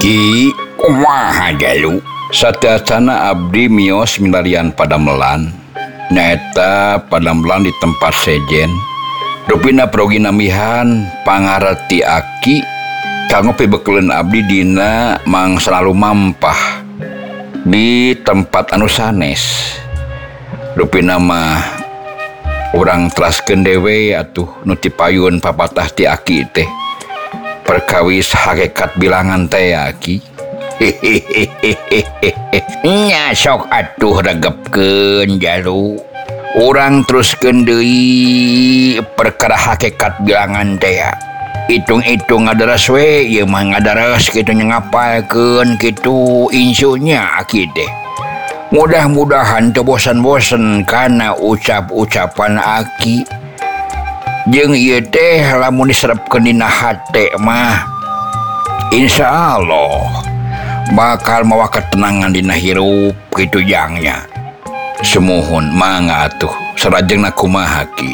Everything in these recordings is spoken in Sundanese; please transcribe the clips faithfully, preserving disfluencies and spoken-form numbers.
Ki kumaha jalu sateasana abdi miyos milarian Padamelan nyaeta Padamelan di tempat sejen rupina progi namihan pangarti aki kanggo pibekeuleun abdi dina mang selalu mampah di tempat anu sanes rupina mah urang teraskeun dewe atuh nu ti payun papatah ti aki teh perkawis hakikat bilangan teh aki nya sok atuh regepkeun jalu urang teruskeun deui perkara hakikat bilangan teh hitung-hitung ngadaras we ieu mah ngadaras kitu ngapalkeun kitu insunya aki teh mudah-mudahan teu bosan-bosan kana ucap-ucapan aki jeung ieu teh lamun diserepkeun dina hate mah insyaallah bakal mawa ketenangan dina hirup kitu jangnya semuhun mangga atuh sarajengna kumaha ki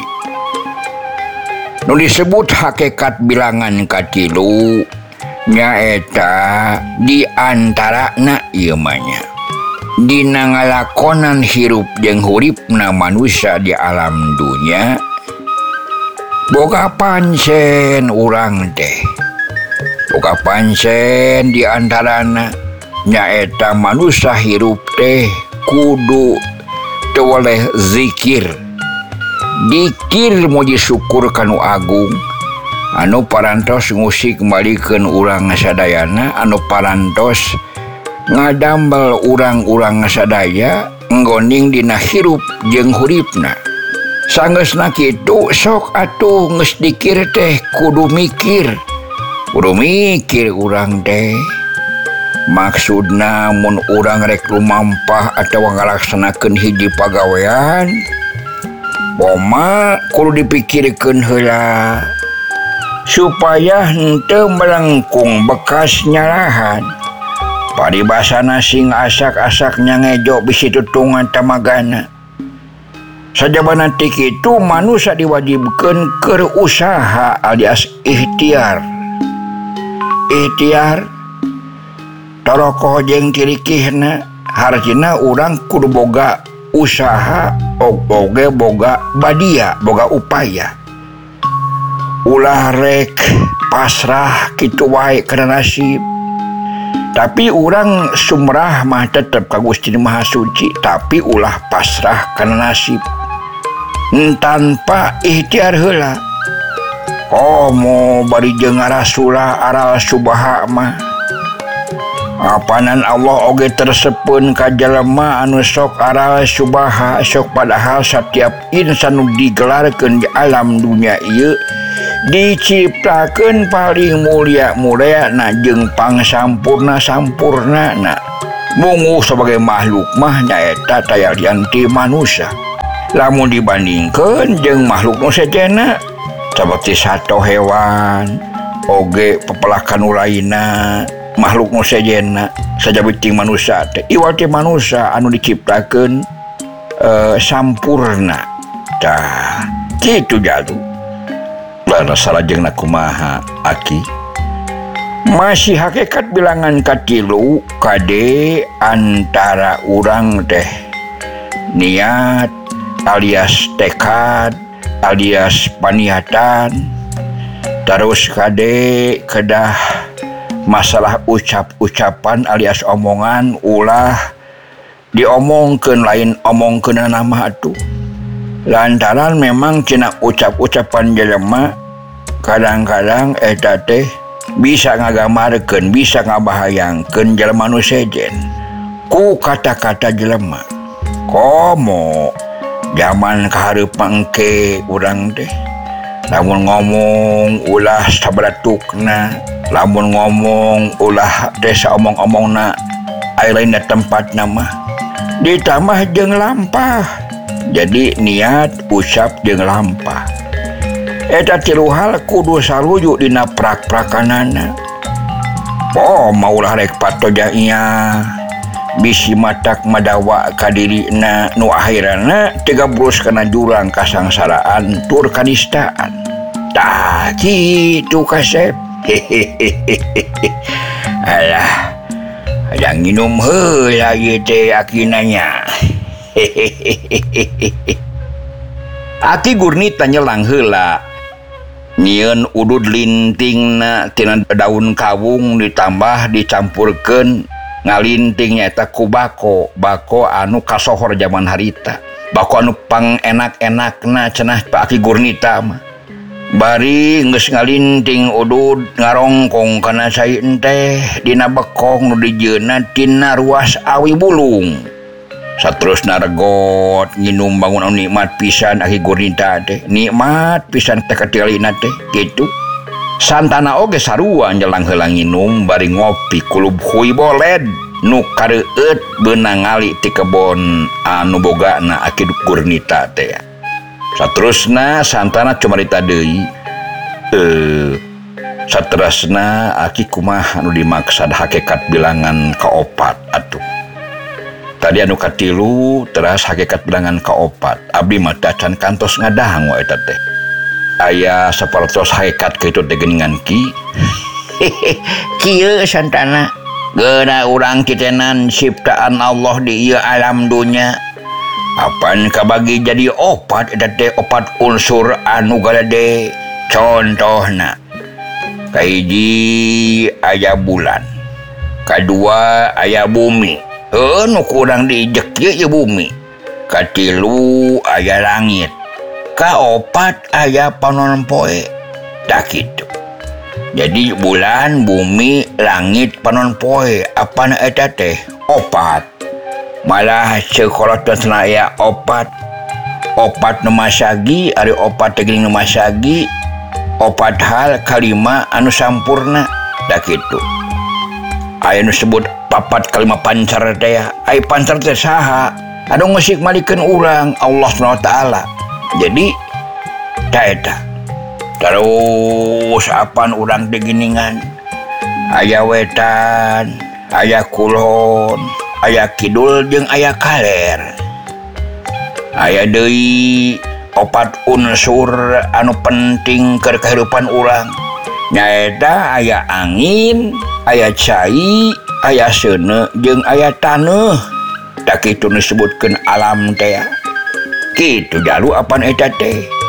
nu disebut hakikat bilangan katilu nyaeta di antarana ieu mah nya dina ngalakonan hirup jeung huripna manusia di alam dunya boga pancen urang teh boga pancen di antarana nyaeta manusia hirup teh kudu teu waleh zikir dikir muji syukur kanu agung anu parantos ngusik kembalikeun urang sadayana anu parantos ngadambel urang-urang sadaya nggoning dina hirup jeung huripna sanggeusna kitu sok atuh geus dikir teh kudu mikir kudu mikir urang teh maksudna mun urang rek lumampah atawa ngalaksanakeun hiji pagawean poma kudu dipikirkeun heula supaya henteu melengkung bekas nyalahan paribasana sing asak-asak nyangejo bisi tutungan tamagana sajabana ti kitu manusia diwajibkeun keur usaha alias ikhtiar ikhtiar torokoh jeung tirikihna hartina urang kudu boga usaha oge boga badia boga upaya ulah rek pasrah kitu wae kana nasib tapi urang sumrah mah tetep ka Gusti Maha Suci tapi ulah pasrah kana nasib tanpa ikhtiar heula komo bari jeung Rasulullah aral subaha mah apanan Allah oge tersepeun ka jalema anu sok aral subaha sok padahal setiap insan nu digelarkeun di alam dunia ieu diciptakeun paling mulia-muliana jeung pangsampurna sampurnana mungu sebagai makhluk mah nyaeta tayalian ti manusia lamun dibandingkeun jeung makhluk nu sejenna saperti sato hewan oge pepelakan lainna makhluk nu sejenna sajabeuting manusia teh iwal ti manusia anu diciptakeun uh, sampurna tah kitu jalu lana salajengna kumaha aki masih hakikat bilangan katilu kade antara urang teh niat alias tekad alias paniatan terus kade kedah masalah ucap-ucapan alias omongan ulah diomongkeun lain omongkeun nama atuh lantaran memang cenah ucap-ucapan jelema kadang-kadang eta teh bisa ngagamarkeun bisa ngabahayangkeun jelema nu sejen ku kata-kata jelema komo zaman kahareupan engke urang teh lamun ngomong ulah sabaratukna lamun ngomong ulah desa omong-omongna aya lain tempat nama ditambah jeung lampah jadi niat ucap jeung lampah eta tilu hal kudu sarujuk dina prak-prakanana oh maulah rek patoja bisi matak madawa ka dirina nu akhirana tega brus kana jurang kasangsaraan tur kanistaan tah kitu kasep hehehe Alah, ada minum heula ieu teh akinanya. Aki Gurnita nyelang heula. Nyieun udud lintingna tina daun kawung ditambah dicampurkeun ngalinting nyaeta ku bako. Bako anu kasohor zaman harita. Bako anu pang enak-enakna cenah Pak Aki Gurnita mah. Bari geus ngalinting udud ngarongkong kana cai teh dina bekong nu dijieunna tina ruas awi bulung. Saterusna regot nginum bangun anu nikmat pisan Aki Gurnita teh. Nikmat pisan teh katilina teh kitu. Santana oge sarua nyelang heula nginum bari ngopi kulub huy boled nu kareueut beunang ngali ti kebon anu bogana Aki Gurnita teh. Saterusna santana cumarita deui. Eh saterusna Aki kumaha anu dimaksud hakikat bilangan kaopat atuh. Tadi anu katilu teras hakikat bilangan kaopat. Abdi mah can kantos ngadahang we eta teh. Aya sapertos hakikat kitu teh geuningan ki. Kieu santana geuna urang kitenan ciptaan Allah di ieu alam dunya. Apan kabagi jadi opat eta teh opat unsur anu galede. Contohna kahiji aya bulan, kadua aya bumi. Heuh nu kurang diijek ieu bumi. Katilu aya langit. Kaopat aya panon poe. Da kitu. Jadi bulan, bumi, langit, panon poe. Apana eta teh? Opat. Malah sekolotosna aya opat. Opat nu masagi ari opat teh geuning nu masagi. Opat hal kalima anu sampurna. Da kitu. Aya nu sebut papat kalima pancar teh. Ai pancar teh saha? Anu ngesik malikeun urang Allah Subhanahu wa taala. Jadi da eta. Terus apan urang teh geuningan. Aya wetan, aya kulon, aya kidul jeung aya kaler. Aya deui opat unsur anu penting keur kahirupan urang. Nyaeta aya angin, aya cai, aya seuneu jeung aya taneuh. Da kitu disebutkeun alam teh. Kitu jalu apan eta teh.